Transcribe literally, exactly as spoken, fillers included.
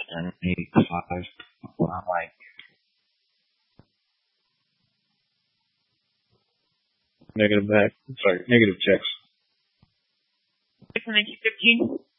and he caused uh, like negative back, sorry, negative checks. nineteen fifteen.